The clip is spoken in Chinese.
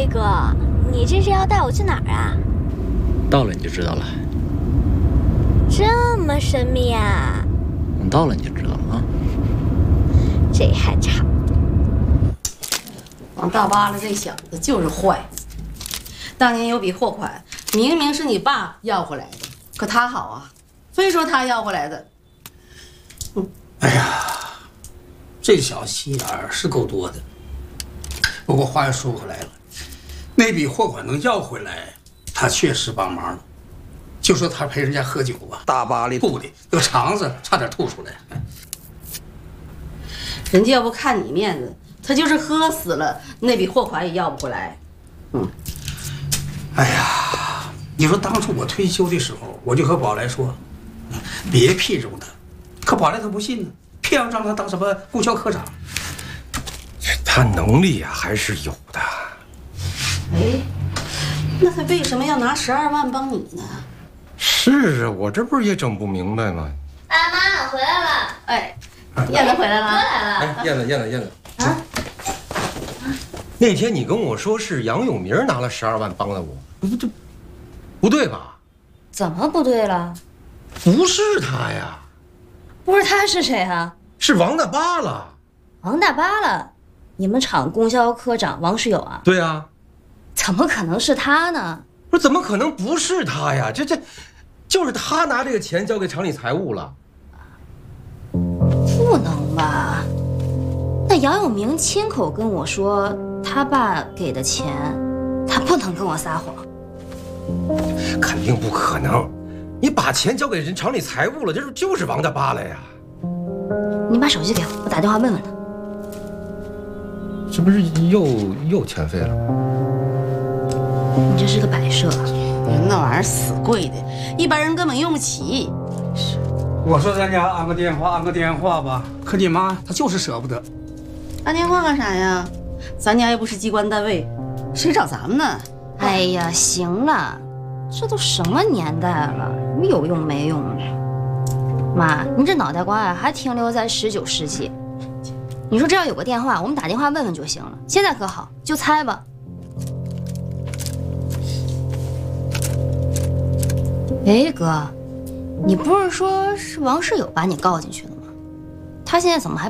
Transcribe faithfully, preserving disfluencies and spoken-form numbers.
哥，你这是要带我去哪儿啊？ 到了你就知道了。 这么神秘啊？ 等到了你就知道了啊。 这还差。 王大巴了这小子就是坏。当年有笔货款，明明是你爸要回来的，可他好啊，非说他要回来的。 嗯，哎呀，这小子心眼儿是够多的。不过话又说回来了，那笔货款能要回来，他确实帮忙了。就说他陪人家喝酒吧，大巴里吐的那个肠子差点吐出来。 人家要不看你面子，他就是喝死了，那笔货款也要不回来。嗯。 哎呀，你说当初我退休的时候，我就和宝来说，别聘用他，可宝来他不信呢，偏要让他当什么供销科长。 他能力啊还是有的。 哎，那他为什么要拿十二万帮你呢？ 是啊，我这不是也整不明白吗？ 爸妈回来了。 哎，燕子回来了。 回来了。 哎，燕子，燕子，燕子。啊？那天你跟我说是杨永明拿了十二万帮了我，不这不对吧？ 怎么不对了？ 不是他呀。 不是他是谁啊？ 是王大巴了。 王大巴了？你们厂供销科长王世友啊？ 对啊。 怎么可能是他呢？ 不是，怎么可能不是他呀？这这，就是他拿这个钱交给厂里财务了。 不能吧？那杨永明亲口跟我说他爸给的钱，他不能跟我撒谎。 肯定不可能，你把钱交给人厂里财务了，这就是王大巴了呀。 你把手机给我，我打电话问问他。 这不是又又欠费了？ 你这是个摆设， 那玩意儿死贵的，一般人根本用不起。 是。 我说咱家安个电话，安个电话吧，可你妈她就是舍不得。 安电话干啥呀？咱家又不是机关单位，谁找咱们呢？ 哎呀，行了，这都什么年代了，有用没用的？妈，你这脑袋瓜呀，还停留在十九世纪。你说这要有个电话，我们打电话问问就行了。现在可好，就猜吧。哎，哥，你不是说是王世友把你告进去的吗？他现在怎么还